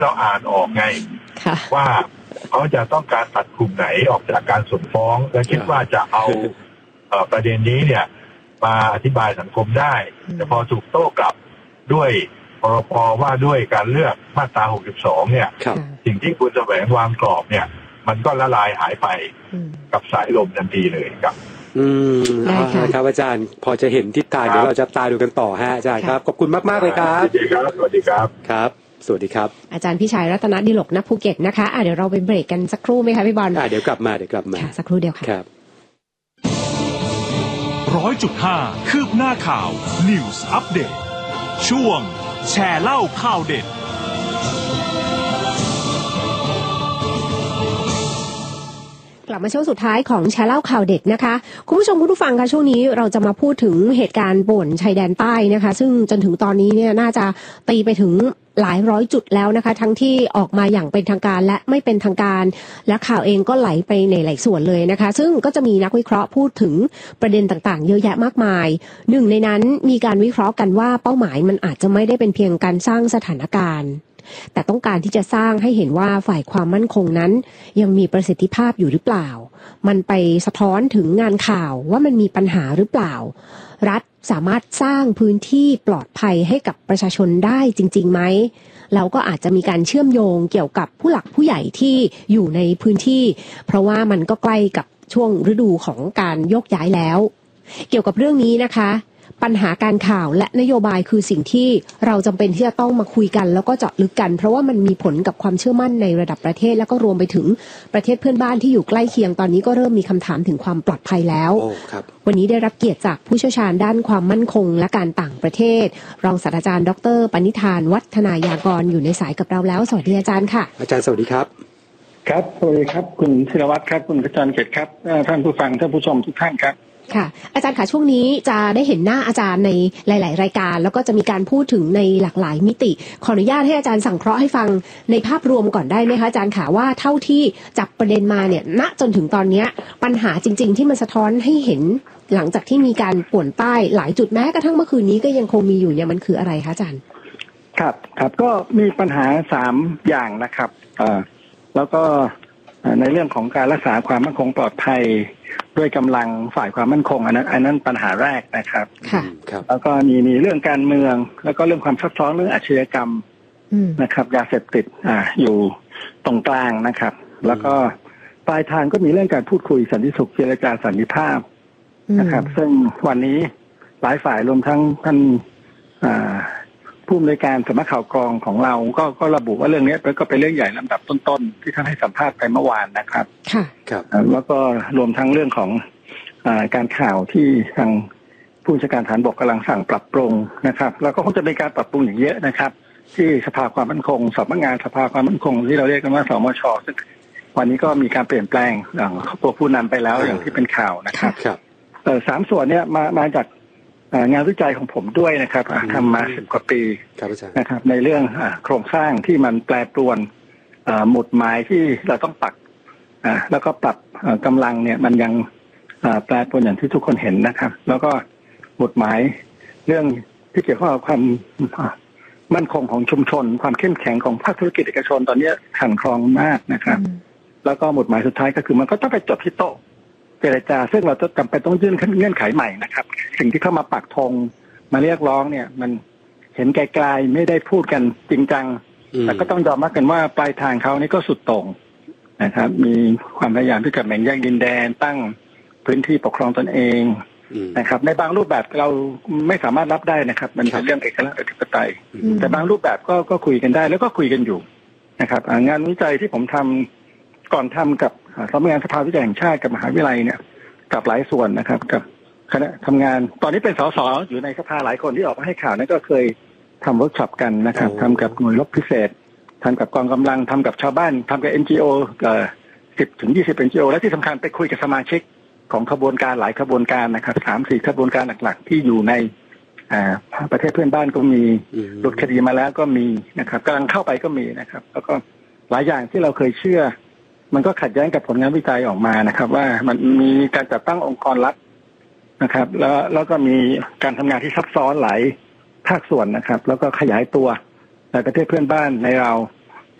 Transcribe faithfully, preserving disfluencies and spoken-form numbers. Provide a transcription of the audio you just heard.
เราอ่านออกไงว่าเขาจะต้องการตัดกลุ่มไหนออกจากการส่งฟ้องและคิดว่าจะเอาเอ่อประเด็นนี้เนี่ยมาอธิบายสังคมได้แต่พอถูกโต้กลับด้วยพรบว่าด้วยการเลือกมาตราหกสิบสองเนี่ยสิ่งที่คุณแสวงวางกรอบเนี่ยมันก็ละลายหายไปกับสายลมทันทีเลยครับอืมครับอาจารย์พอจะเห็นทิศทางเดี๋ยวเราจะตามดูกันต่อฮะอาจารย์ครับขอบคุณมากๆเลยครับสวัสดีครับสวัสดีครับครับสวัสดีครับอาจารย์พิชัยรัตนดิลกณภูเก็ตนะคะอ่ะเดี๋ยวเราไปเบรกกันสักครู่ไหมคะพี่บอลอ่ะเดี๋ยวกลับมาเดี๋ยวกลับมาสักครู่เดียวค่ะครับร้อยจุดห้าคืบหน้าข่าว News Update ช่วงแชร์เล่าข่าวเด็ดกลับมาช่วงสุดท้ายของแชร์เล่าข่าวเด็ดนะคะคุณผู้ชมคุณผู้ฟังคะช่วงนี้เราจะมาพูดถึงเหตุการณ์ป่วนชายแดนใต้นะคะซึ่งจนถึงตอนนี้เนี่ยน่าจะตีไปถึงหลายร้อยจุดแล้วนะคะทั้งที่ออกมาอย่างเป็นทางการและไม่เป็นทางการและข่าวเองก็ไหลไปในหลายส่วนเลยนะคะซึ่งก็จะมีนักวิเคราะห์พูดถึงประเด็นต่างๆเยอะแยะมากมายหนึ่งในนั้นมีการวิเคราะห์กันว่าเป้าหมายมันอาจจะไม่ได้เป็นเพียงการสร้างสถานการณ์แต่ต้องการที่จะสร้างให้เห็นว่าฝ่ายความมั่นคงนั้นยังมีประสิทธิภาพอยู่หรือเปล่ามันไปสะท้อนถึงงานข่าวว่ามันมีปัญหาหรือเปล่ารัฐสามารถสร้างพื้นที่ปลอดภัยให้กับประชาชนได้จริงๆไหมแล้วก็อาจจะมีการเชื่อมโยงเกี่ยวกับผู้หลักผู้ใหญ่ที่อยู่ในพื้นที่เพราะว่ามันก็ใกล้กับช่วงฤดูของการโยกย้ายแล้วเกี่ยวกับเรื่องนี้นะคะปัญหาการข่าวและนโยบายคือสิ่งที่เราจำเป็นที่จะต้องมาคุยกันแล้วก็เจาะลึกกันเพราะว่ามันมีผลกับความเชื่อมั่นในระดับประเทศแล้วก็รวมไปถึงประเทศเพื่อนบ้านที่อยู่ใกล้เคียงตอนนี้ก็เริ่มมีคำถามถึงความปลอดภัยแล้ววันนี้ได้รับเกียรติจากผู้เชี่ยวชาญด้านความมั่นคงและการต่างประเทศรองศาสตราจารย์ดร.ปณิธานวัฒนายากรอยู่ในสายกับเราแล้วสวัสดีอาจารย์ค่ะอาจารย์สวัสดีครับครับสวัสดีครับคุณธีรวัฒน์ครับคุณกระจรเกตครับท่านผู้ฟังท่านผู้ชมทุกท่านครับค่ะอาจารย์ค่ะช่วงนี้จะได้เห็นหน้าอาจารย์ในหลายๆรายการแล้วก็จะมีการพูดถึงในหลากหลายมิติขออนุญาตให้อาจารย์สังเคราะห์ให้ฟังในภาพรวมก่อนได้ไหมคะอาจารย์ค่ะว่าเท่าที่จับประเด็นมาเนี่ยณจนถึงตอนนี้ปัญหาจริงๆที่มันสะท้อนให้เห็นหลังจากที่มีการป่วนใต้หลายจุดแม้กระทั่งเมื่อคืนนี้ก็ยังคงมีอยู่เนี่ยมันคืออะไรคะอาจารย์ครับครับก็มีปัญหาสามอย่างนะครับเอ่อแล้วก็ในเรื่องของการรักษาความมั่นคงปลอดภัยด้วยกำลังฝ่ายความมั่นคงอันนั้นอันนั้นปัญหาแรกนะครับค่ะแล้วก็มีมีเรื่องการเมืองแล้วก็เรื่องความซับซ้อนเรื่องอาชญากรรมนะครับยาเสพติดอ่าอยู่ตรงกลางนะครับแล้วก็ปลายทางก็มีเรื่องการพูดคุยสันติสุขเจรจาสันติภาพนะครับซึ่งวันนี้หลายฝ่ายรวมทั้งท่านอ่าผู้อำนวยการสำนักข่าวกรองของเราก็ก็ระบุว่าเรื่องนี้ก็เป็นเรื่องใหญ่ลำดับต้นๆที่ท่านให้สัมภาษณ์ไปเมื่อวานนะครับค่ะครับแล้วก็รวมทั้งเรื่องของอ่าการข่าวที่ทางผู้บัญชาการฐานบกกำลังสั่งปรับปรุงนะครับแล้วก็คงจะมีการปรับปรุงอย่างเยอะนะครับที่สภาความมั่นคงสำนักงานสภาความมั่นคงที่เราเรียกกันว่าสมช.ซึ่งวันนี้ก็มีการเปลี่ยนแปลงอย่างตัวผู้นำไปแล้วอย่างที่เป็นข่าวนะครับเอ่อสามส่วนเนี้ยมามาจากงานวิจัยของผมด้วยนะครับทำมาสิบกว่าปีนะครับในเรื่องโครงสร้างที่มันแปรปรวนหมุดหมายที่เราต้องปรับแล้วก็ปรับกำลังเนี่ยมันยังแปรปรวนอย่างที่ทุกคนเห็นนะครับแล้วก็หมุดหมายเรื่องที่เกี่ยวข้องกับความมั่นคงของชุมชนความเข้มแข็งของภาคธุรกิจเอกชนตอนนี้ขันคลองมากนะครับแล้วก็หมุดหมายสุดท้ายก็คือมันก็ต้องไปจบที่โต๊ะเจรจาซึ่งเราจะจำเป็นต้องยื่นเงื่อนไขใหม่นะครับสิ่งที่เข้ามาปักธงมาเรียกร้องเนี่ยมันเห็นไกลๆไม่ได้พูดกันจริงจังแต่ก็ต้องยอมรับกันว่าปลายทางเขานี่ก็สุดโต่งนะครับมีความพยายามที่จะแบ่งแยกดินแดนตั้งพื้นที่ปกครองตนเองนะครับในบางรูปแบบเราไม่สามารถรับได้นะครับมันเป็นเรื่องเอกลักษณ์อธิปไตยแต่บางรูปแบบก็ก็คุยกันได้แล้วก็คุยกันอยู่นะครับงานวิจัยที่ผมทำก่อนทำกับสำนักงานสภาวิจัยแห่งชาติกับมหาวิทยาลัยเนี่ยกับหลายส่วนนะครับกับคณะทำงานตอนนี้เป็นสสอยู่ในสภาหลายคนที่ออกมาให้ข่าวนั้นก็เคยทำเวิร์กช็อปกันนะครับทำกับหน่วยรบพิเศษทำกับกองกำลังทำกับชาวบ้านทำกับ เอ็น จี โอ เอ่อสิบถึงยี่สิบ เอ็น จี โอ และที่สำคัญไปคุยกับสมาชิกของขบวนการหลายขบวนการนะครับสามสี่ขบวนการหลักๆที่อยู่ในอ่าประเทศเพื่อนบ้านก็มีหลุดคดีมาแล้วก็มีนะครับกำลังเข้าไปก็มีนะครับแล้วก็หลายอย่างที่เราเคยเชื่อมันก็ขัดแย้งกับผลงานวิจัยออกมานะครับว่ามันมีการจัดตั้งองค์กรรัฐนะครับแล้วแล้วก็มีการทำงานที่ซับซ้อนหลายภาคส่วนนะครับแล้วก็ขยายตัวในประเทศเพื่อนบ้านในเรา